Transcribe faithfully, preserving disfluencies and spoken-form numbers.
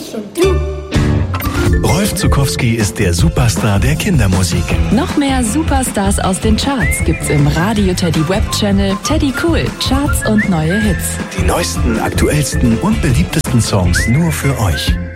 ich und du. Rolf Zuckowski ist der Superstar der Kindermusik. Noch mehr Superstars aus den Charts gibt's im Radio Teddy Web Channel Teddy Cool, Charts und neue Hits. Die neuesten, aktuellsten und beliebtesten Songs nur für euch.